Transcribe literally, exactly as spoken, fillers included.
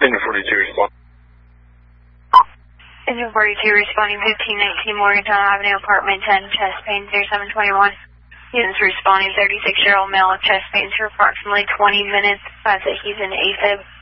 Engine forty-two respond. Engine forty-two responding fifteen nineteen Morgantown Avenue, apartment ten, chest pain zero seven twenty-one. Units responding thirty-six-year-old male with chest pains for approximately twenty minutes. Class that he's in AFib.